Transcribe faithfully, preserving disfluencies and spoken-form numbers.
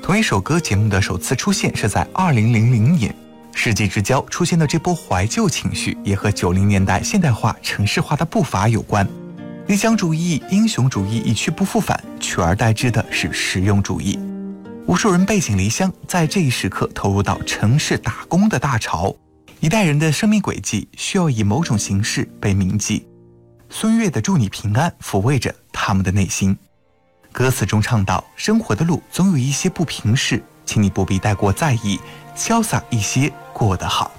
同一首歌节目的首次出现是在二零零零年，世纪之交出现的这波怀旧情绪也和九零年代现代化城市化的步伐有关。理想主义、英雄主义一去不复返，取而代之的是实用主义。无数人背井离乡，在这一时刻投入到城市打工的大潮，一代人的生命轨迹需要以某种形式被铭记。孙悦的《祝你平安》抚慰着他们的内心。歌词中唱道，生活的路总有一些不平事，请你不必太过在意，潇洒一些过得好。